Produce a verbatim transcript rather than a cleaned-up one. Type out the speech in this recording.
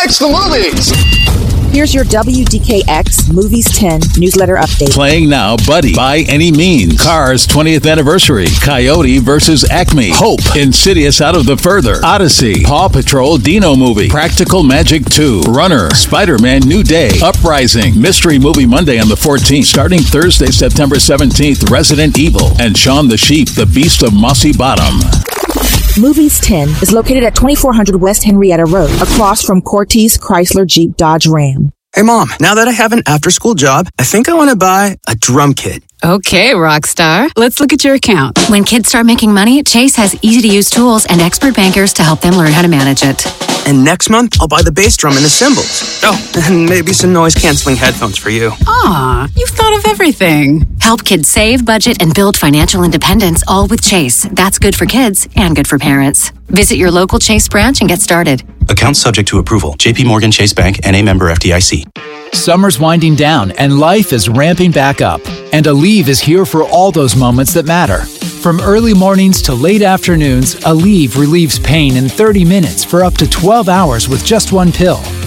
It's the movies. Here's your W D K X Movies ten newsletter update. Playing now, Buddy, By Any Means, Cars twentieth Anniversary, Coyote versus Acme, Hope, Insidious Out of the Further, Odyssey, Paw Patrol Dino Movie, Practical Magic two, Runner, Spider-Man New Day, Uprising, Mystery Movie Monday on the fourteenth, starting Thursday, September seventeenth, Resident Evil, and Shaun the Sheep, the Beast of Mossy Bottom. Movies ten is located at twenty-four hundred West Henrietta Road, across from Cortez Chrysler Jeep Dodge Ram. Hey, Mom, now that I have an after-school job, I think I want to buy a drum kit. Okay, Rockstar. Let's look at your account. When kids start making money, Chase has easy-to-use tools and expert bankers to help them learn how to manage it. And next month, I'll buy the bass drum and the cymbals. Oh, and maybe some noise-canceling headphones for you. Aw, you've thought of everything. Help kids save, budget, and build financial independence, all with Chase. That's good for kids and good for parents. Visit your local Chase branch and get started. Account subject to approval. J P Morgan Chase Bank, N A member F D I C. Summer's winding down and life is ramping back up. And Aleve is here for all those moments that matter. From early mornings to late afternoons, Aleve relieves pain in thirty minutes for up to twelve hours with just one pill.